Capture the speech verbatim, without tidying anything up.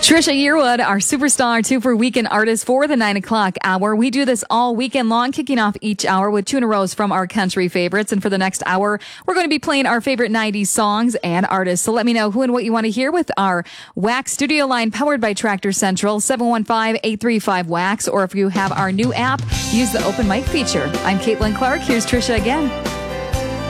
Trisha Yearwood, our superstar two for weekend artist for the nine o'clock hour. We do this all weekend long, kicking off each hour with two in a rows from our country favorites. And for the next hour, we're going to be playing our favorite nineties songs and artists. So let me know who and what you want to hear with our Wax studio line powered by Tractor Central, seven one five, eight three five, wax. Or if you have our new app, use the open mic feature. I'm Caitlin Clark. Here's Trisha again.